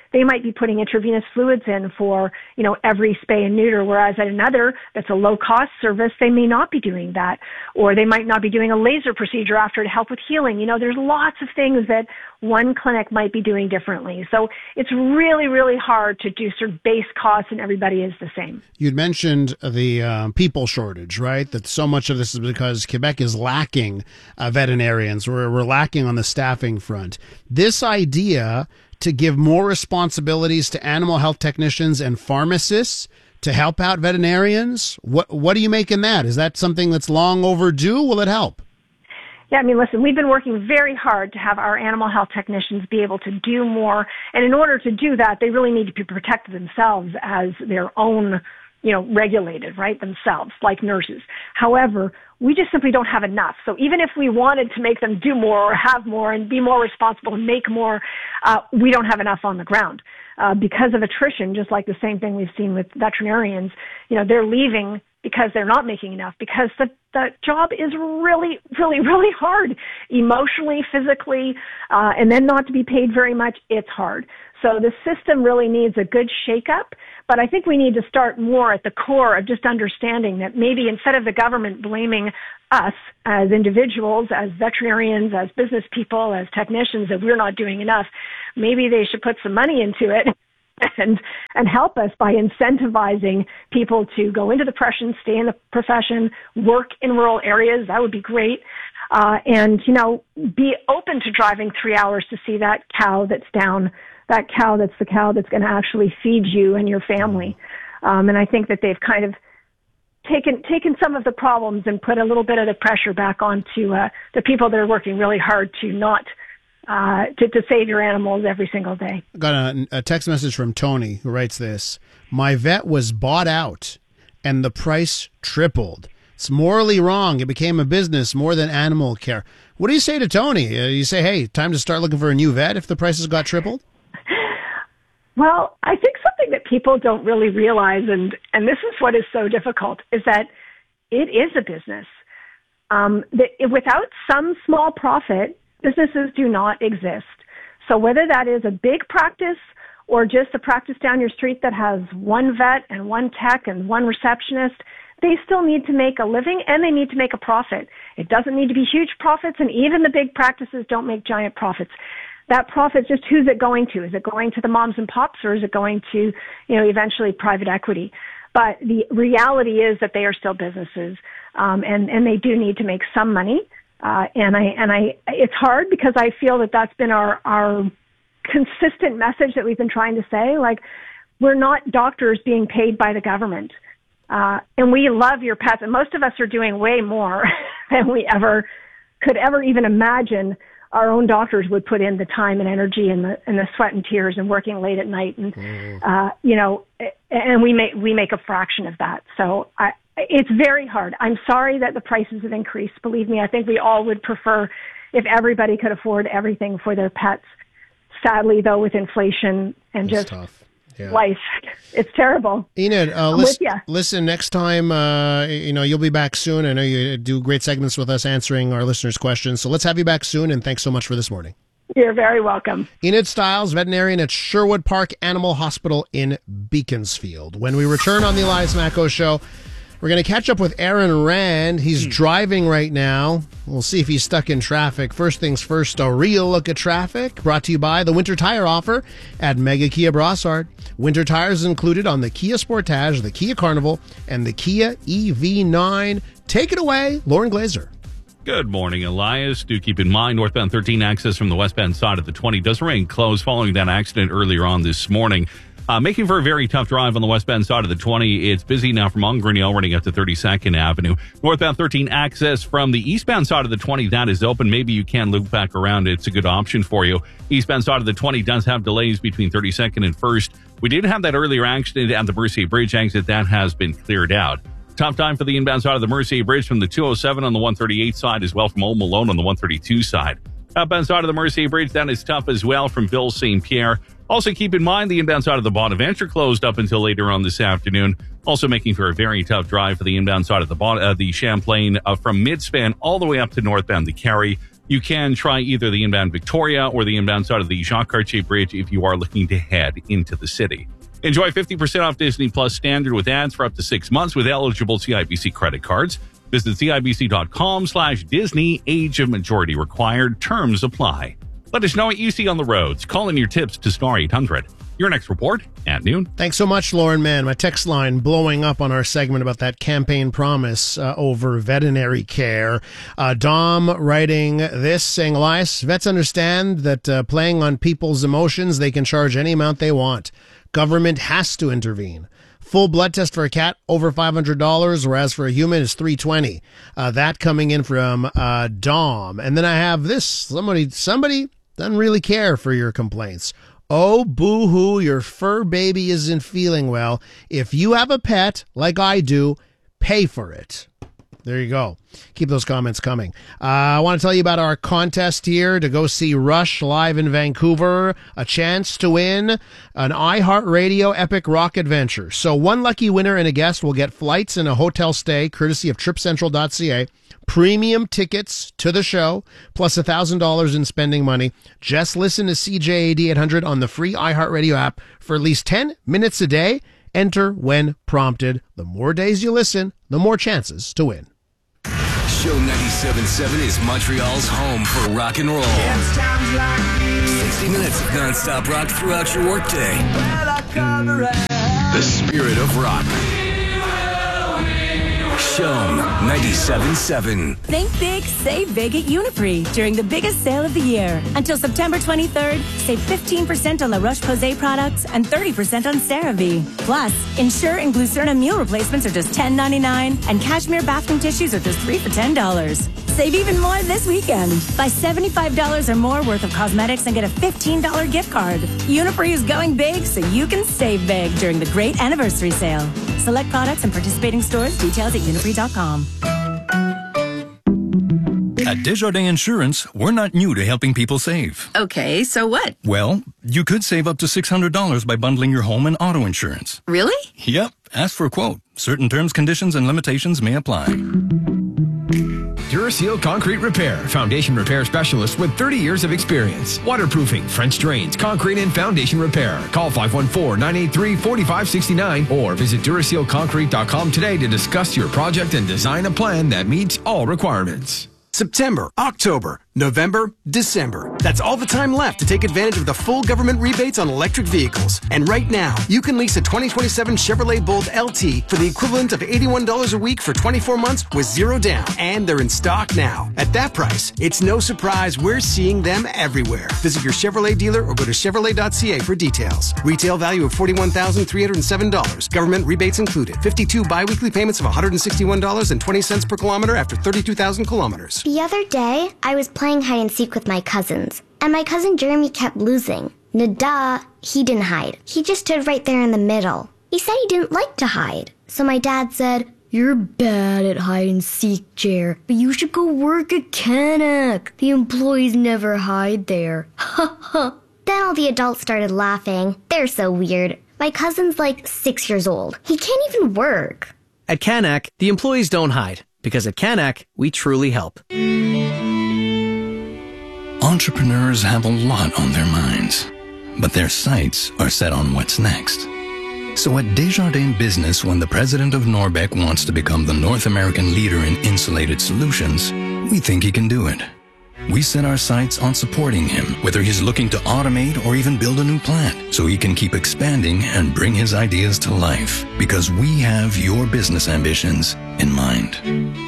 they might be putting intravenous fluids in for, you know, every spay and neuter, whereas at another that's a low-cost service, they may not be doing that. Or they might not be doing a laser procedure after to help with healing. You know, there's lots of things that one clinic might be doing differently. So it's really, really hard to do sort of base costs and everybody is the same. You'd mentioned the uh, people shortage, right? That so much of this is because Quebec is lacking uh, veterinarians. We're, we're lacking on the staffing front. This idea to give more responsibilities to animal health technicians and pharmacists to help out veterinarians, what what do you make in that? Is that something that's long overdue? Will it help? Yeah, I mean, listen, we've been working very hard to have our animal health technicians be able to do more. And in order to do that, they really need to be protected themselves as their own, you know, regulated, right, themselves, like nurses. However, we just simply don't have enough. So even if we wanted to make them do more or have more and be more responsible and make more, uh, we don't have enough on the ground. Uh, because of attrition, just like the same thing we've seen with veterinarians, you know, they're leaving because they're not making enough, because the, the job is really, really, really hard, emotionally, physically, uh, and then not to be paid very much, it's hard. So the system really needs a good shakeup, but I think we need to start more at the core of just understanding that maybe instead of the government blaming us as individuals, as veterinarians, as business people, as technicians, that we're not doing enough, maybe they should put some money into it and and help us by incentivizing people to go into the profession, stay in the profession, work in rural areas. That would be great. Uh, and, you know, be open to driving three hours to see that cow that's down, that cow that's the cow that's going to actually feed you and your family. Um, and I think that they've kind of taken taken some of the problems and put a little bit of the pressure back onto uh, the people that are working really hard to not Uh, to, to save your animals every single day. I got a, a text message from Tony who writes this. My vet was bought out and the price tripled. It's morally wrong. It became a business more than animal care. What do you say to Tony? Uh, you say, hey, time to start looking for a new vet if the prices got tripled? Well, I think something that people don't really realize, and, and this is what is so difficult, is that it is a business. Um, that without some small profit, businesses do not exist. So whether that is a big practice or just a practice down your street that has one vet and one tech and one receptionist, they still need to make a living and they need to make a profit. It doesn't need to be huge profits, and even the big practices don't make giant profits. That profit, just who's it going to? Is it going to the moms and pops, or is it going to, you know, eventually private equity? But the reality is that they are still businesses, um, and, and they do need to make some money. Uh, and I, and I, it's hard because I feel that that's been our, our consistent message that we've been trying to say. Like, we're not doctors being paid by the government. Uh, and we love your pets. And most of us are doing way more than we ever could ever even imagine our own doctors would put in the time and energy and the, and the sweat and tears and working late at night. And, mm. uh, you know, and we make, we make a fraction of that. So I, it's very hard. I'm sorry that the prices have increased. Believe me, I think we all would prefer if everybody could afford everything for their pets. Sadly, though, with inflation and it's just tough. Yeah. Life, it's terrible. Enid, uh, I'm listen, with ya. listen, next time, uh, you know, you'll be back soon. I know you do great segments with us answering our listeners' questions. So let's have you back soon, and thanks so much for this morning. You're very welcome. Enid Stiles, veterinarian at Sherwood Park Animal Hospital in Beaconsfield. When we return on the Elias Macko Show, we're going to catch up with Aaron Rand. He's hmm. driving right now. We'll see if he's stuck in traffic. First things first, a real look at traffic brought to you by the winter tire offer at Mega Kia Brossard. Winter tires included on the Kia Sportage, the Kia Carnival, and the Kia E V nine. Take it away, Lauren Glazer. Good morning, Elias. Do keep in mind, northbound thirteen access from the westbound side of the twenty does remain closed following that accident earlier on this morning. Uh, making for a very tough drive on the westbound side of the twenty. It's busy now from Ongrignell running up to thirty-second Avenue. Northbound thirteen access from the eastbound side of the twenty, that is open. Maybe you can loop back around. It's a good option for you. Eastbound side of the twenty does have delays between thirty-second and first. We did have that earlier accident at the Mercier Bridge exit. That has been cleared out. Tough time for the inbound side of the Mercier Bridge from the two oh seven on the one thirty-eight side, as well from Old Malone on the one thirty-two side. Outbound side of the Mercier Bridge, that is tough as well from Ville Saint Pierre. Also, keep in mind the inbound side of the Bonaventure closed up until later on this afternoon. Also making for a very tough drive for the inbound side of the bon- uh, the Champlain uh, from Midspan all the way up to northbound the Carry. You can try either the inbound Victoria or the inbound side of the Jacques Cartier Bridge if you are looking to head into the city. Enjoy fifty percent off Disney Plus Standard with ads for up to six months with eligible C I B C credit cards. Visit cibc.com slash Disney. Age of majority required. Terms apply. Let us know what you see on the roads. Call in your tips to Star eight hundred. Your next report at noon. Thanks so much, Lauren Mann. My text line blowing up on our segment about that campaign promise uh, over veterinary care. Uh, Dom writing this, saying, Elias, vets understand that uh, playing on people's emotions, they can charge any amount they want. Government has to intervene. Full blood test for a cat, over five hundred dollars, whereas for a human is three hundred twenty dollars. Uh, that coming in from uh, Dom. And then I have this. Somebody, somebody doesn't really care for your complaints. Oh, boo-hoo, your fur baby isn't feeling well. If you have a pet, like I do, pay for it. There you go. Keep those comments coming. Uh, I want to tell you about our contest here to go see Rush live in Vancouver. A chance to win an iHeartRadio Epic Rock Adventure. So one lucky winner and a guest will get flights and a hotel stay, courtesy of trip central dot c a. Premium tickets to the show, plus one thousand dollars in spending money. Just listen to C J A D eight hundred on the free iHeartRadio app for at least ten minutes a day. Enter when prompted. The more days you listen, the more chances to win. Show ninety-seven point seven is Montreal's home for rock and roll. sixty minutes of non-stop rock throughout your workday. The spirit of rock. Show ninety-seven point seven. Think big, save big at Uniprix during the biggest sale of the year. Until September twenty-third, save fifteen percent on La Roche-Posay products and thirty percent on CeraVe. Plus, Ensure and Glucerna meal replacements are just ten ninety-nine, and Cashmere bathroom tissues are just three for ten dollars. Save even more this weekend. Buy seventy-five dollars or more worth of cosmetics and get a fifteen dollars gift card. Uniprix is going big so you can save big during the great anniversary sale. Select products and participating stores. Details at uniprix dot com. At Desjardins Insurance, we're not new to helping people save. Okay, so what? Well, you could save up to six hundred dollars by bundling your home and auto insurance. Really? Yep. Ask for a quote. Certain terms, conditions, and limitations may apply. Duraseal Concrete Repair, foundation repair specialist with thirty years of experience. Waterproofing, French drains, concrete and foundation repair. Call five one four, nine eight three, four five six nine or visit Duraseal Concrete dot com today to discuss your project and design a plan that meets all requirements. September, October, November, December. That's all the time left to take advantage of the full government rebates on electric vehicles. And right now, you can lease a twenty twenty-seven Chevrolet Bolt L T for the equivalent of eighty-one dollars a week for twenty-four months with zero down. And they're in stock now. At that price, it's no surprise we're seeing them everywhere. Visit your Chevrolet dealer or go to chevrolet dot c a for details. Retail value of forty-one thousand three hundred seven dollars. Government rebates included. fifty-two biweekly payments of one hundred sixty-one dollars and twenty cents per kilometer after thirty-two thousand kilometers. The other day, I was playing hide and seek with my cousins, and my cousin Jeremy kept losing. Nada, he didn't hide. He just stood right there in the middle. He said he didn't like to hide. So my dad said, "You're bad at hide and seek, Jer, but you should go work at Canuck. The employees never hide there." Ha ha. Then all the adults started laughing. They're so weird. My cousin's like six years old. He can't even work. At Canuck, the employees don't hide, because at Canuck, we truly help. Entrepreneurs have a lot on their minds, but their sights are set on what's next. So at Desjardins Business, when the president of Norbec wants to become the North American leader in insulated solutions, we think he can do it. We set our sights on supporting him, whether he's looking to automate or even build a new plant, so he can keep expanding and bring his ideas to life, because we have your business ambitions in mind.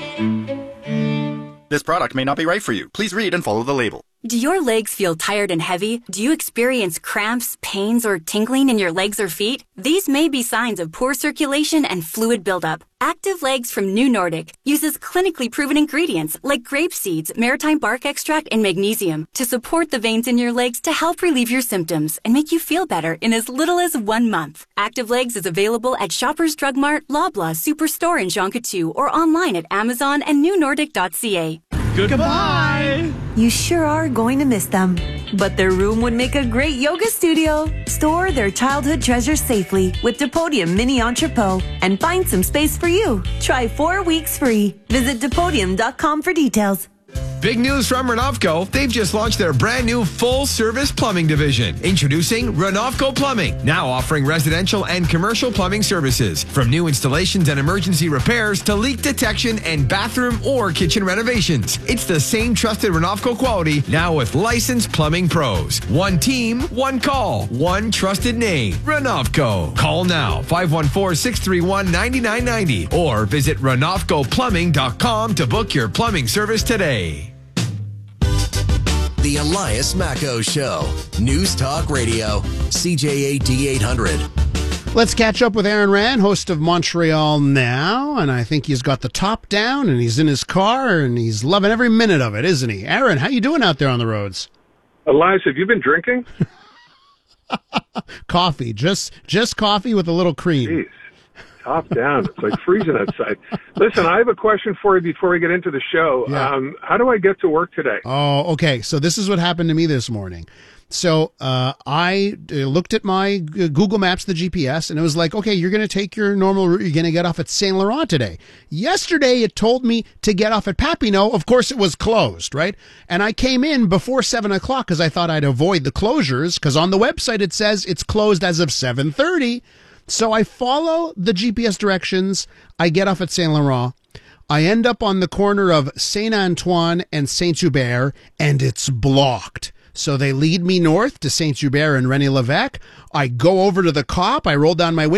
This product may not be right for you. Please read and follow the label. Do your legs feel tired and heavy? Do you experience cramps, pains, or tingling in your legs or feet? These may be signs of poor circulation and fluid buildup. Active Legs from New Nordic uses clinically proven ingredients like grape seeds, maritime bark extract, and magnesium to support the veins in your legs to help relieve your symptoms and make you feel better in as little as one month. Active Legs is available at Shoppers Drug Mart, Loblaw, Superstore, and Jean Coutu, or online at Amazon and new nordic dot c a. Goodbye! You sure are going to miss them. But their room would make a great yoga studio. Store their childhood treasures safely with Depodium Mini Entrepot and find some space for you. Try four weeks free. Visit Depodium dot com for details. Big news from Renovco. They've just launched their brand new full-service plumbing division. Introducing Renovco Plumbing, now offering residential and commercial plumbing services. From new installations and emergency repairs to leak detection and bathroom or kitchen renovations. It's the same trusted Renovco quality, now with licensed plumbing pros. One team, one call, one trusted name. Renovco. Call now, five one four, six three one, nine nine nine zero or visit renovco plumbing dot com to book your plumbing service today. The Elias Macco Show. News Talk Radio. C J A D eight hundred. Let's catch up with Aaron Rand, host of Montreal Now, and I think he's got the top down, and he's in his car, and he's loving every minute of it, isn't he? Aaron, how you doing out there on the roads? Elias, have you been drinking? Coffee, just just coffee with a little cream. Jeez. Top down. It's like freezing outside. Listen, I have a question for you before we get into the show. Yeah. Um, how do I get to work today? Oh, okay. So this is what happened to me this morning. So uh, I uh, looked at my G- Google Maps, the G P S, and it was like, okay, you're going to take your normal route. You're going to get off at Saint Laurent today. Yesterday, it told me to get off at Papineau. Of course, it was closed, right? And I came in before seven o'clock because I thought I'd avoid the closures because on the website, it says it's closed as of seven thirty. So I follow the G P S directions. I get off at Saint Laurent. I end up on the corner of Saint Antoine and Saint Hubert, and it's blocked. So they lead me north to Saint Hubert and René Lévesque. I go over to the cop. I roll down my window.